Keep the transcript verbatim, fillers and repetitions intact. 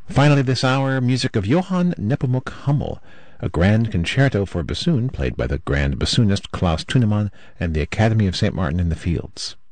Finally this hour, music of Johann Nepomuk Hummel, a grand concerto for bassoon played by the grand bassoonist Klaus Thunemann and the Academy of Saint Martin in the Fields.